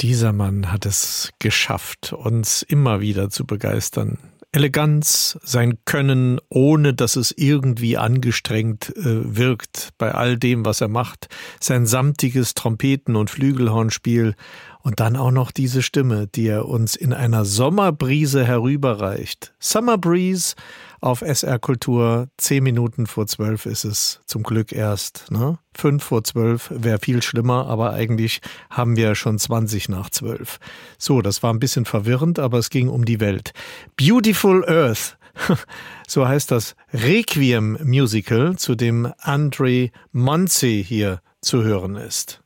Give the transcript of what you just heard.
Dieser Mann hat es geschafft, uns immer wieder zu begeistern. Eleganz, sein Können, ohne dass es irgendwie angestrengt wirkt bei all dem, was er macht, sein samtiges Trompeten- und Flügelhornspiel und dann auch noch diese Stimme, die er uns in einer Sommerbrise herüberreicht. Summer Breeze auf SR Kultur, 10 Minuten vor 12 ist es zum Glück erst, ne? 5 vor 12 wäre viel schlimmer, aber eigentlich haben wir schon 20 nach 12. So, das war ein bisschen verwirrend, aber es ging um die Welt. Beautiful Earth, so heißt das Requiem-Musical, zu dem Andre Manzi hier zu hören ist.